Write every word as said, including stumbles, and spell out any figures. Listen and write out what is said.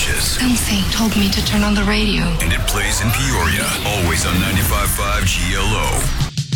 Natchez. Something told me to turn on the radio. And it plays in Peoria, always on ninety-five point five G L O.